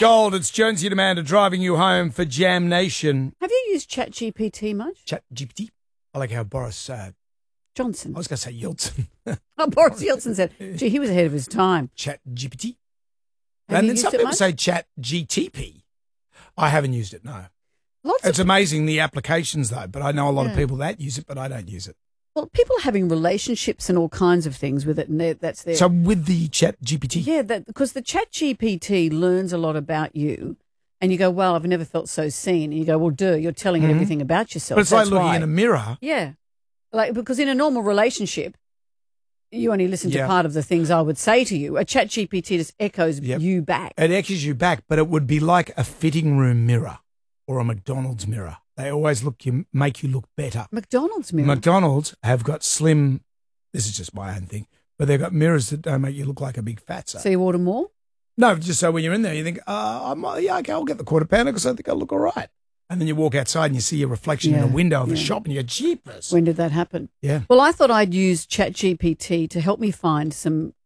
Gold, it's Jonesy and Amanda driving you home for Jam Nation. Have you used ChatGPT much? ChatGPT. I like how Boris Johnson. I was going to say Yeltsin. Oh, Boris Yeltsin said, gee, he was ahead of his time. ChatGPT. Have And you then some used it people much? say ChatGTP. I haven't used it, no. Lots It's of amazing the applications, though, but I know a lot of people that use it, but I don't use it. well, people are having relationships and all kinds of things with it, and that's their So with the ChatGPT, yeah. Because the ChatGPT learns a lot about you, and you go, "Well, I've never felt so seen." And you go, "Well, you're telling it everything about yourself." but it's like That's looking why. in a mirror. Yeah, like because in a normal relationship, you only listen to Yeah. part of the things I would say to you. A ChatGPT just echoes you back. It echoes you back, but it would be like a fitting room mirror or a McDonald's mirror. They always make you look better. McDonald's mirror. McDonald's have got slim, this is just my own thing, but they've got mirrors that don't make you look like a big fatso. So you order more? No, just so when you're in there, you think, okay, I'll get the quarter pounder because I think I'll look all right. And then you walk outside and you see your reflection in a window of a shop and you go, jeepers. When did that happen? Yeah. Well, I thought I'd use ChatGPT to help me find some